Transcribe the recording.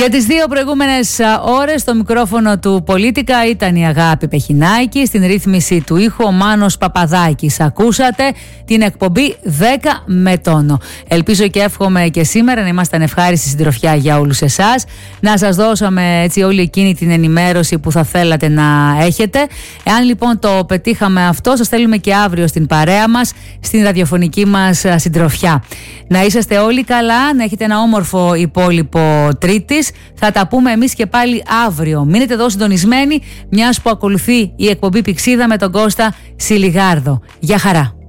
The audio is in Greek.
Για τις 2 προηγούμενες ώρες στο μικρόφωνο του Πολίτικα ήταν η Αγάπη Πεχινάκη, στην ρύθμιση του ήχου ο Μάνος Παπαδάκης. Ακούσατε την εκπομπή 10 με τόνο. Ελπίζω και εύχομαι και σήμερα να ήμασταν ευχάριστοι συντροφιά για όλους εσάς, να σας δώσαμε έτσι όλη εκείνη την ενημέρωση που θα θέλατε να έχετε. Εάν λοιπόν το πετύχαμε αυτό, σας θέλουμε και αύριο στην παρέα μας, στην ραδιοφωνική μας συντροφιά. Να είσαστε όλοι καλά, να έχετε ένα όμορφο υπόλοιπο Τρίτης. Θα τα πούμε εμείς και πάλι αύριο. Μείνετε εδώ συντονισμένοι, μιας που ακολουθεί η εκπομπή Πηξίδα με τον Κώστα Σιλιγάρδο. Γεια χαρά.